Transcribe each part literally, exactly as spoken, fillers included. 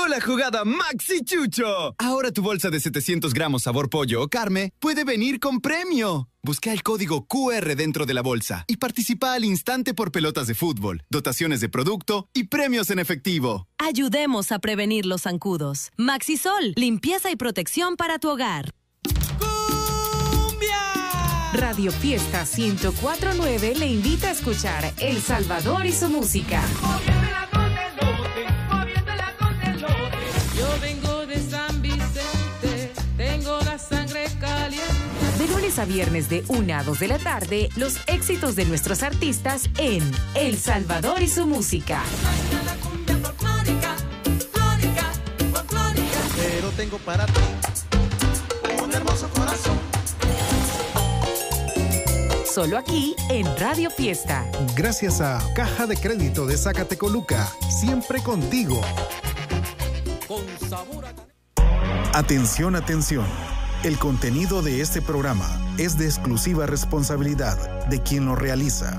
Llegó la jugada Maxi Chucho. Ahora tu bolsa de setecientos gramos sabor pollo o carne puede venir con premio. Busca el código Q R dentro de la bolsa y participa al instante por pelotas de fútbol, dotaciones de producto y premios en efectivo. Ayudemos a prevenir los zancudos. Maxisol, limpieza y protección para tu hogar. Radio Fiesta ciento cuatro punto nueve le invita a escuchar El Salvador y su música. Yo vengo de San Vicente, tengo la sangre caliente. De lunes a viernes de una a dos de la tarde, los éxitos de nuestros artistas en El Salvador y su música. Pero tengo para ti un hermoso corazón. Solo aquí en Radio Fiesta. Gracias a Caja de Crédito de Zacatecoluca, siempre contigo. Con sabor a... Atención, atención. El contenido de este programa es de exclusiva responsabilidad de quien lo realiza.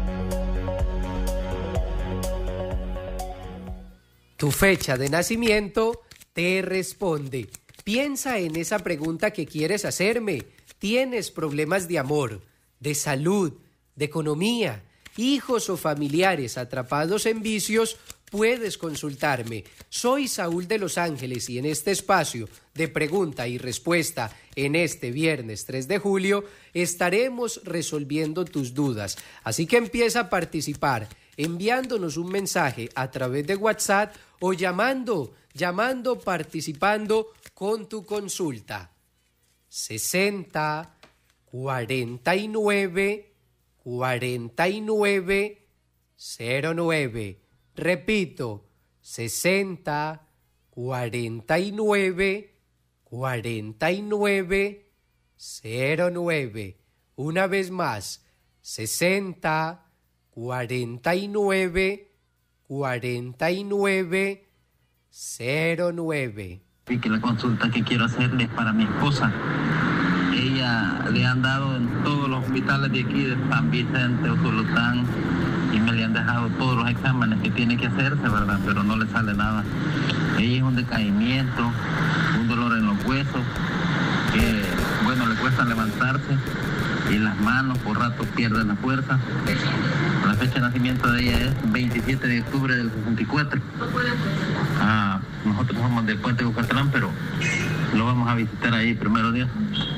Tu fecha de nacimiento te responde. Piensa en esa pregunta que quieres hacerme. ¿Tienes problemas de amor, de salud, de economía, hijos o familiares atrapados en vicios? Puedes consultarme. Soy Saúl de Los Ángeles y en este espacio de pregunta y respuesta en este viernes tres de julio estaremos resolviendo tus dudas. Así que empieza a participar enviándonos un mensaje a través de WhatsApp o llamando, llamando, participando con tu consulta. sesenta, cuarenta y nueve, cuarenta y nueve, cero nueve. Repito, sesenta, cuarenta y nueve, cuarenta y nueve, cero nueve. Una vez más, sesenta, cuarenta y nueve, cuarenta y nueve, cero nueve. Y que la consulta que quiero hacerle es para mi esposa. Ella le han dado en todos los hospitales de aquí, de San Vicente, Usulután, y me le han dejado todos los exámenes que tiene que hacerse, ¿verdad? Pero no le sale nada. Ella es un decaimiento, un dolor en los huesos, que, bueno, le cuesta levantarse, y las manos por rato pierden la fuerza. La fecha de nacimiento de ella es veintisiete de octubre del sesenta y cuatro. Ah, nosotros somos del Puente de Bucatlán, pero lo vamos a visitar ahí primero Dios.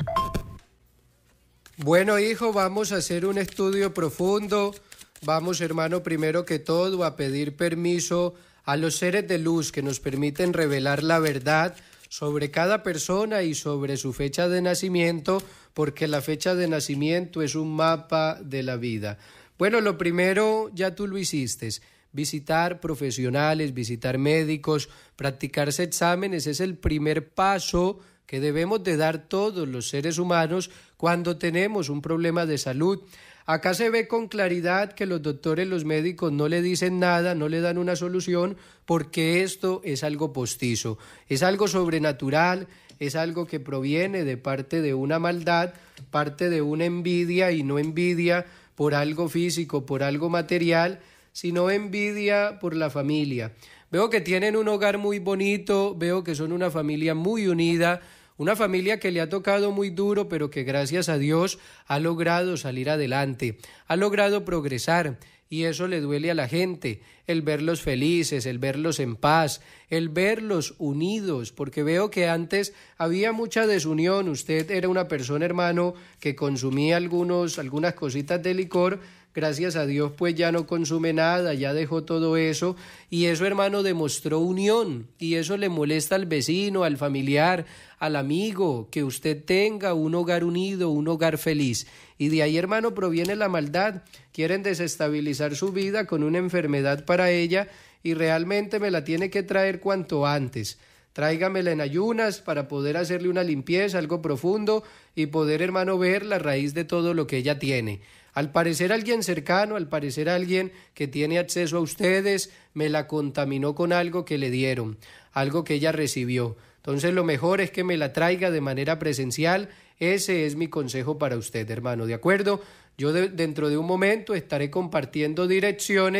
Bueno, hijo, vamos a hacer un estudio profundo. Vamos, hermano, primero que todo a pedir permiso a los seres de luz que nos permiten revelar la verdad sobre cada persona y sobre su fecha de nacimiento, porque la fecha de nacimiento es un mapa de la vida. Bueno, lo primero ya tú lo hiciste, visitar profesionales, visitar médicos, practicarse exámenes, es el primer paso que debemos de dar todos los seres humanos cuando tenemos un problema de salud. Acá se ve con claridad que los doctores, los médicos no le dicen nada, no le dan una solución, porque esto es algo postizo, es algo sobrenatural, es algo que proviene de parte de una maldad, parte de una envidia, y no envidia por algo físico, por algo material, sino envidia por la familia. Veo que tienen un hogar muy bonito, veo que son una familia muy unida, una familia que le ha tocado muy duro, pero que gracias a Dios ha logrado salir adelante, ha logrado progresar, y eso le duele a la gente, el verlos felices, el verlos en paz, el verlos unidos, porque veo que antes había mucha desunión. Usted era una persona, hermano, que consumía algunos, algunas cositas de licor. Gracias a Dios pues ya no consume nada, ya dejó todo eso, y eso, hermano, demostró unión, y eso le molesta al vecino, al familiar, al amigo, que usted tenga un hogar unido, un hogar feliz. Y de ahí, hermano, proviene la maldad. Quieren desestabilizar su vida con una enfermedad para ella, y realmente me la tiene que traer cuanto antes. Tráigamela en ayunas para poder hacerle una limpieza, algo profundo, y poder, hermano, ver la raíz de todo lo que ella tiene. Al parecer alguien cercano, al parecer alguien que tiene acceso a ustedes, me la contaminó con algo que le dieron, algo que ella recibió. Entonces lo mejor es que me la traiga de manera presencial. Ese es mi consejo para usted, hermano, ¿de acuerdo? Yo de, dentro de un momento estaré compartiendo direcciones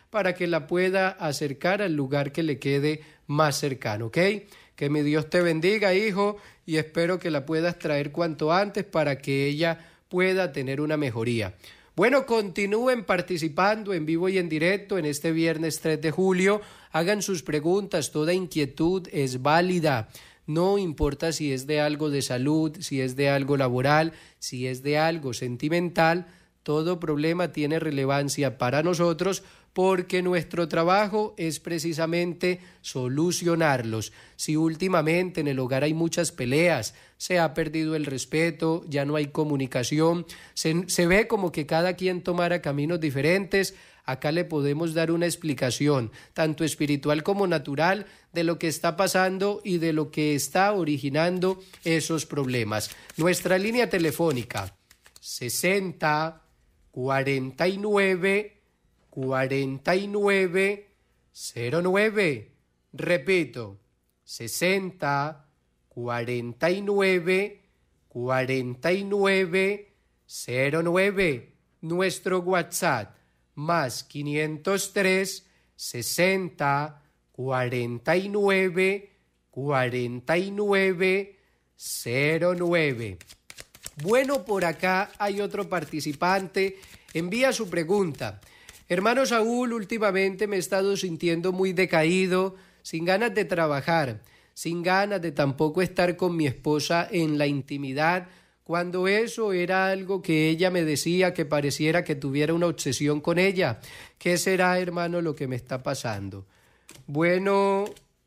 para que la pueda acercar al lugar que le quede más cercano, ¿ok? Que mi Dios te bendiga, hijo, y espero que la puedas traer cuanto antes para que ella pueda tener una mejoría. Bueno, continúen participando en vivo y en directo en este viernes tres de julio. Hagan sus preguntas, toda inquietud es válida. No importa si es de algo de salud, si es de algo laboral, si es de algo sentimental, todo problema tiene relevancia para nosotros porque nuestro trabajo es precisamente solucionarlos. Si últimamente en el hogar hay muchas peleas, se ha perdido el respeto, ya no hay comunicación, se, se ve como que cada quien tomara caminos diferentes, acá le podemos dar una explicación, tanto espiritual como natural, de lo que está pasando y de lo que está originando esos problemas. Nuestra línea telefónica, sesenta, cuarenta y nueve, cuarenta y nueve, cero nueve. Repito, sesenta, cuarenta y nueve, cuarenta y nueve, cero nueve. Nuestro WhatsApp, más quinientos tres, sesenta, cuarenta y nueve, cuarenta y nueve, cero nueve. Bueno, por acá hay otro participante. Envía su pregunta. Hermano Saúl, últimamente me he estado sintiendo muy decaído, sin ganas de trabajar, sin ganas de tampoco estar con mi esposa en la intimidad, cuando eso era algo que ella me decía que pareciera que tuviera una obsesión con ella. ¿Qué será, hermano, lo que me está pasando? Bueno,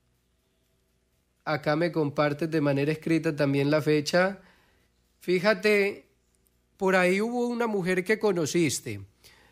acá me compartes de manera escrita también la fecha. Fíjate, por ahí hubo una mujer que conociste.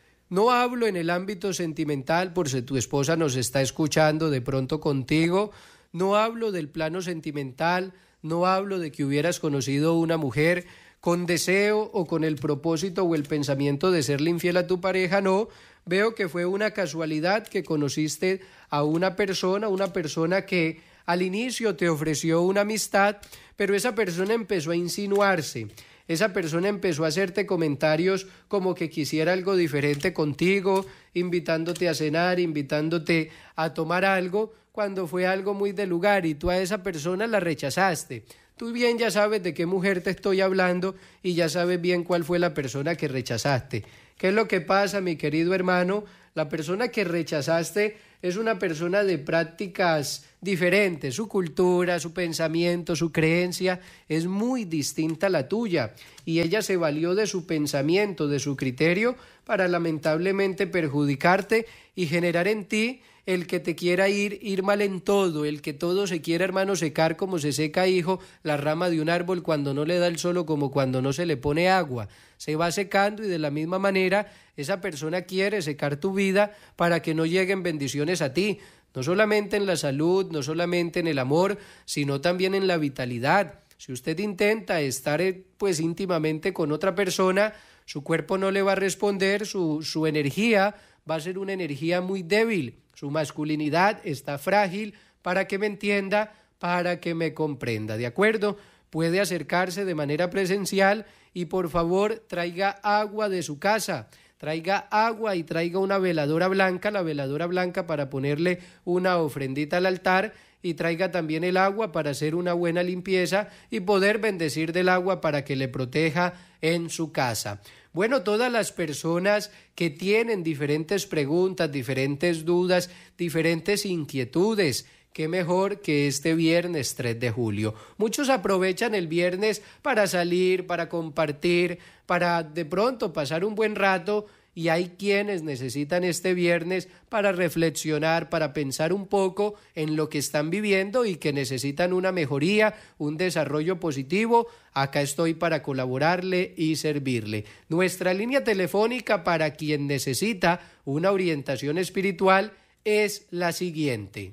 No hablo en el ámbito sentimental por si tu esposa nos está escuchando de pronto contigo. No hablo del plano sentimental, no hablo de que hubieras conocido una mujer con deseo o con el propósito o el pensamiento de serle infiel a tu pareja, no. Veo que fue una casualidad que conociste a una persona, una persona que al inicio te ofreció una amistad, pero esa persona empezó a insinuarse. Esa persona empezó a hacerte comentarios como que quisiera algo diferente contigo, invitándote a cenar, invitándote a tomar algo, cuando fue algo muy de lugar y tú a esa persona la rechazaste. Tú bien ya sabes de qué mujer te estoy hablando y ya sabes bien cuál fue la persona que rechazaste. ¿Qué es lo que pasa, mi querido hermano? La persona que rechazaste es una persona de prácticas diferentes, su cultura, su pensamiento, su creencia es muy distinta a la tuya y ella se valió de su pensamiento, de su criterio para lamentablemente perjudicarte y generar en ti el que te quiera ir, ir mal en todo, el que todo se quiera, hermano, secar como se seca, hijo, la rama de un árbol cuando no le da el sol o como cuando no se le pone agua. Se va secando y de la misma manera esa persona quiere secar tu vida para que no lleguen bendiciones a ti, no solamente en la salud, no solamente en el amor, sino también en la vitalidad. Si usted intenta estar pues íntimamente con otra persona, su cuerpo no le va a responder, su, su energía va a ser una energía muy débil, su masculinidad está frágil, para que me entienda, para que me comprenda, ¿de acuerdo? Puede acercarse de manera presencial y por favor traiga agua de su casa, traiga agua y traiga una veladora blanca, la veladora blanca para ponerle una ofrendita al altar y traiga también el agua para hacer una buena limpieza y poder bendecir del agua para que le proteja en su casa. Bueno, todas las personas que tienen diferentes preguntas, diferentes dudas, diferentes inquietudes, qué mejor que este viernes tres de julio. Muchos aprovechan el viernes para salir, para compartir, para de pronto pasar un buen rato y hay quienes necesitan este viernes para reflexionar, para pensar un poco en lo que están viviendo y que necesitan una mejoría, un desarrollo positivo. Acá estoy para colaborarle y servirle. Nuestra línea telefónica para quien necesita una orientación espiritual es la siguiente: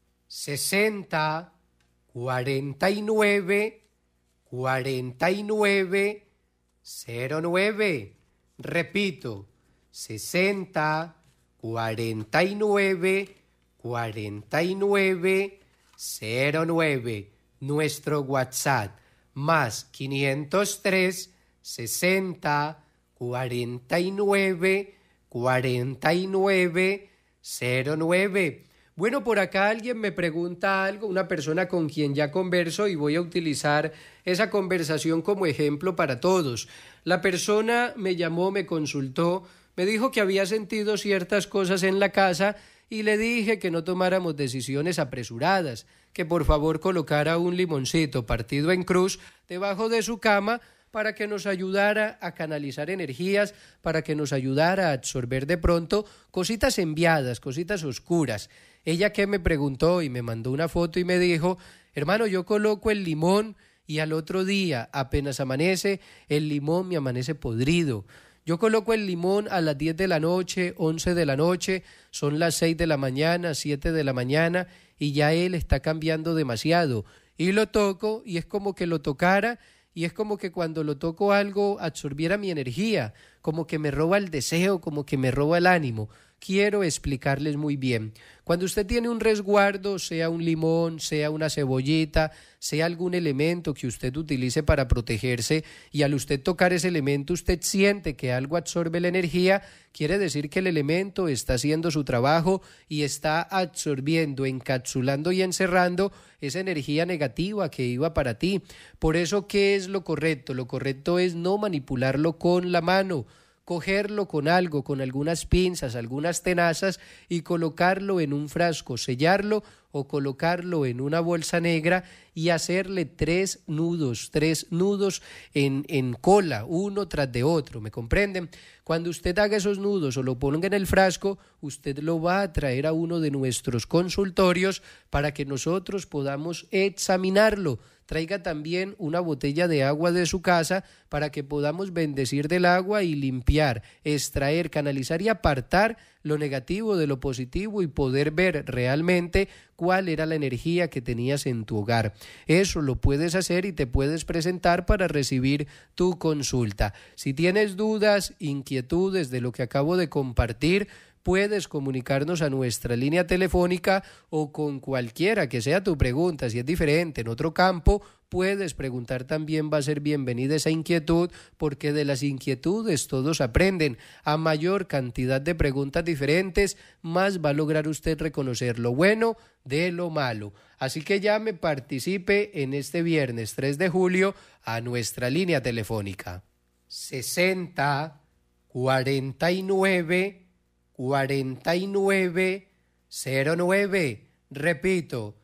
sesenta, cuarenta y nueve, cuarenta y nueve, cero nueve. Repito, sesenta, cuarenta y nueve, cuarenta y nueve, cero nueve. Nuestro WhatsApp, más quinientos tres, sesenta, cuarenta y nueve, cuarenta y nueve, cero nueve. Bueno, por acá alguien me pregunta algo, una persona con quien ya converso, y voy a utilizar esa conversación como ejemplo para todos. La persona me llamó, me consultó, me dijo que había sentido ciertas cosas en la casa y le dije que no tomáramos decisiones apresuradas, que por favor colocara un limoncito partido en cruz debajo de su cama para que nos ayudara a canalizar energías, para que nos ayudara a absorber de pronto cositas enviadas, cositas oscuras. Ella que me preguntó y me mandó una foto y me dijo, hermano, yo coloco el limón y al otro día, apenas amanece, el limón me amanece podrido. Yo coloco el limón a las diez de la noche, once de la noche, son las seis de la mañana, siete de la mañana y ya él está cambiando demasiado. Y lo toco y es como que lo tocara y es como que cuando lo toco algo absorbiera mi energía, como que me roba el deseo, como que me roba el ánimo. Quiero explicarles muy bien. Cuando usted tiene un resguardo, sea un limón, sea una cebollita, sea algún elemento que usted utilice para protegerse, y al usted tocar ese elemento usted siente que algo absorbe la energía, quiere decir que el elemento está haciendo su trabajo y está absorbiendo, encapsulando y encerrando esa energía negativa que iba para ti. Por eso, ¿qué es lo correcto? Lo correcto es no manipularlo con la mano, cogerlo con algo, con algunas pinzas, algunas tenazas y colocarlo en un frasco, sellarlo o colocarlo en una bolsa negra y hacerle tres nudos, tres nudos en, en cola, uno tras de otro, ¿me comprenden? Cuando usted haga esos nudos o lo ponga en el frasco, usted lo va a traer a uno de nuestros consultorios para que nosotros podamos examinarlo. Traiga también una botella de agua de su casa para que podamos bendecir del agua y limpiar, extraer, canalizar y apartar lo negativo de lo positivo y poder ver realmente cuál era la energía que tenías en tu hogar. Eso lo puedes hacer y te puedes presentar para recibir tu consulta. Si tienes dudas, inquietudes de lo que acabo de compartir, puedes comunicarnos a nuestra línea telefónica o con cualquiera que sea tu pregunta. Si es diferente en otro campo, puedes preguntar también, va a ser bienvenida esa inquietud, porque de las inquietudes todos aprenden. A mayor cantidad de preguntas diferentes, más va a lograr usted reconocer lo bueno de lo malo. Así que llame, participe en este viernes tres de julio a nuestra línea telefónica. sesenta, cuarenta y nueve, cuarenta y nueve, cero nueve. Repito,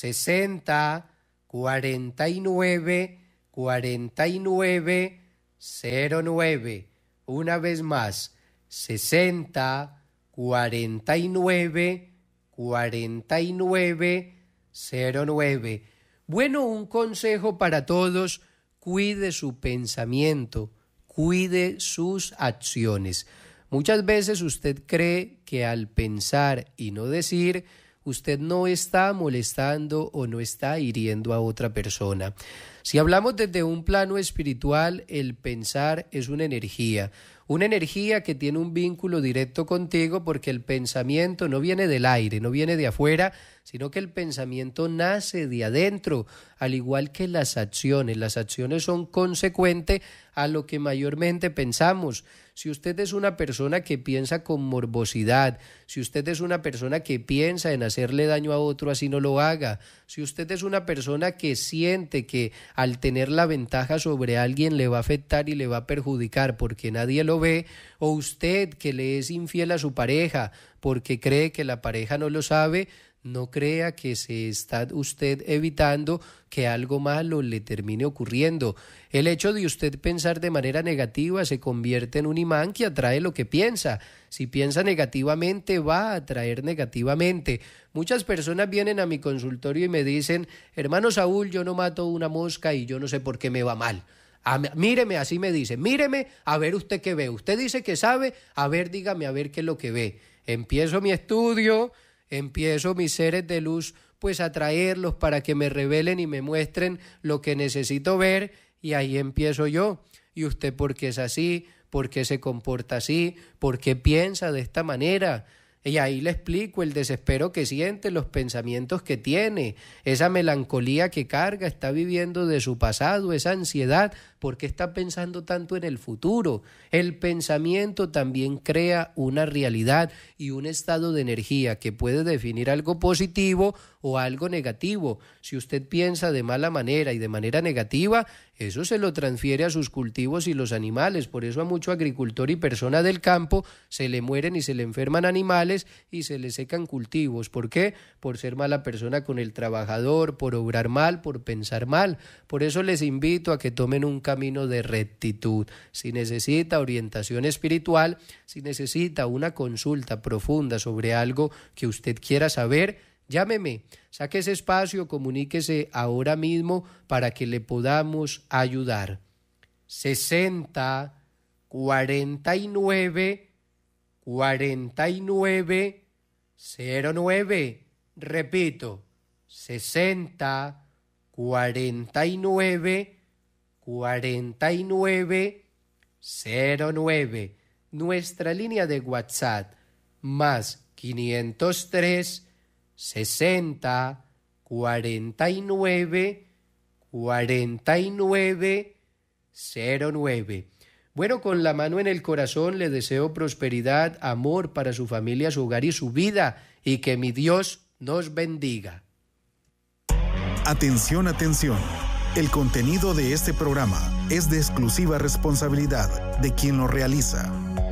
sesenta, cuarenta y nueve, cuarenta y nueve, cero nueve. Una vez más, sesenta, cuarenta y nueve, cuarenta y nueve, cero nueve. Bueno, un consejo para todos: cuide su pensamiento, cuide sus acciones. Muchas veces usted cree que al pensar y no decir, usted no está molestando o no está hiriendo a otra persona. Si hablamos desde un plano espiritual, el pensar es una energía, una energía que tiene un vínculo directo contigo, porque el pensamiento no viene del aire, no viene de afuera, sino que el pensamiento nace de adentro, al igual que las acciones. Las acciones son consecuentes a lo que mayormente pensamos. Si usted es una persona que piensa con morbosidad, si usted es una persona que piensa en hacerle daño a otro, así no lo haga. Si usted es una persona que siente que al tener la ventaja sobre alguien le va a afectar y le va a perjudicar porque nadie lo ve, o usted que le es infiel a su pareja porque cree que la pareja no lo sabe, no crea que se está usted evitando que algo malo le termine ocurriendo. El hecho de usted pensar de manera negativa se convierte en un imán que atrae lo que piensa. Si piensa negativamente, va a atraer negativamente. Muchas personas vienen a mi consultorio y me dicen: hermano Saúl, yo no mato una mosca y yo no sé por qué me va mal. A, míreme, así me dice, míreme, a ver usted qué ve. Usted dice que sabe, a ver, dígame a ver qué es lo que ve. Empiezo mi estudio, empiezo mis seres de luz pues a traerlos para que me revelen y me muestren lo que necesito ver, y ahí empiezo yo. ¿Y usted por qué es así? ¿Por qué se comporta así? ¿Por qué piensa de esta manera? Y ahí le explico el desespero que siente, los pensamientos que tiene, esa melancolía que carga, está viviendo de su pasado, esa ansiedad, ¿por qué está pensando tanto en el futuro? El pensamiento también crea una realidad y un estado de energía que puede definir algo positivo o algo negativo. Si usted piensa de mala manera y de manera negativa, eso se lo transfiere a sus cultivos y los animales. Por eso a mucho agricultor y persona del campo se le mueren y se le enferman animales y se le secan cultivos. ¿Por qué? Por ser mala persona con el trabajador, por obrar mal, por pensar mal. Por eso les invito a que tomen un camino de rectitud. Si necesita orientación espiritual, si necesita una consulta profunda sobre algo que usted quiera saber, llámeme, saque ese espacio, comuníquese ahora mismo para que le podamos ayudar. sesenta, cuarenta y nueve, cuarenta y nueve, cero nueve. Repito, sesenta, cuarenta y nueve, cuarenta y nueve, cero nueve. Nuestra línea de WhatsApp, más quinientos tres, sesenta, cuarenta y nueve, cuarenta y nueve, cero nueve. Bueno, con la mano en el corazón le deseo prosperidad, amor para su familia, su hogar y su vida, y que mi Dios nos bendiga. Atención, atención. El contenido de este programa es de exclusiva responsabilidad de quien lo realiza.